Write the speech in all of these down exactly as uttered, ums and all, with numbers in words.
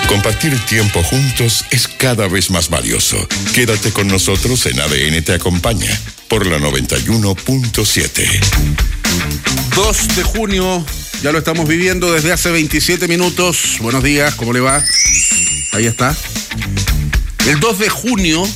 Compartir tiempo juntos es cada vez más valioso. Quédate con nosotros en A D N Te Acompaña por la noventa y uno punto siete. dos de junio, ya lo estamos viviendo desde hace veintisiete minutos. Buenos días, ¿cómo le va? Ahí está. El dos de junio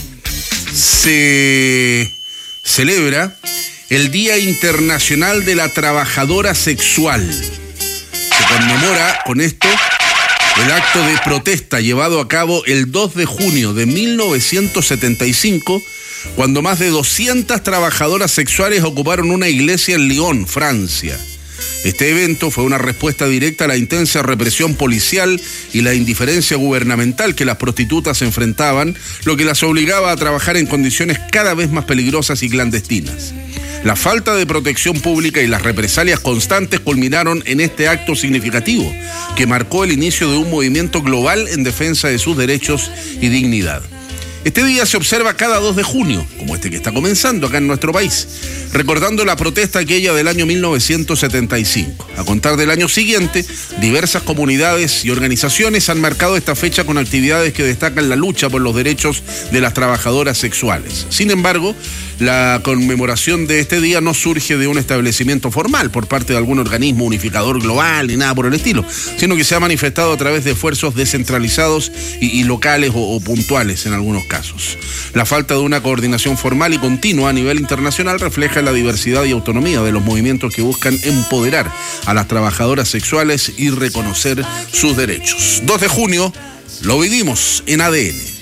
se celebra el Día Internacional de la Trabajadora Sexual. Se conmemora con esto el acto de protesta llevado a cabo el dos de junio de mil novecientos setenta y cinco, cuando más de doscientas trabajadoras sexuales ocuparon una iglesia en Lyon, Francia. Este evento fue una respuesta directa a la intensa represión policial y la indiferencia gubernamental que las prostitutas enfrentaban, lo que las obligaba a trabajar en condiciones cada vez más peligrosas y clandestinas. La falta de protección pública y las represalias constantes culminaron en este acto significativo, que marcó el inicio de un movimiento global en defensa de sus derechos y dignidad. Este día se observa cada dos de junio, como este que está comenzando acá en nuestro país, recordando la protesta aquella del año mil novecientos setenta y cinco. A contar del año siguiente, diversas comunidades y organizaciones han marcado esta fecha con actividades que destacan la lucha por los derechos de las trabajadoras sexuales. Sin embargo, la conmemoración de este día no surge de un establecimiento formal por parte de algún organismo unificador global ni nada por el estilo, sino que se ha manifestado a través de esfuerzos descentralizados y, y locales o, o puntuales en algunos casos. La falta de una coordinación formal y continua a nivel internacional refleja la diversidad y autonomía de los movimientos que buscan empoderar a las trabajadoras sexuales y reconocer sus derechos. dos de junio, lo vivimos en A D N.